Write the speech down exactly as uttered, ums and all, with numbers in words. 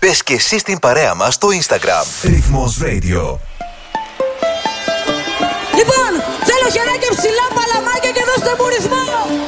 Μπες και εσύ στην παρέα μας στο Instagram. Ρυθμός Radio.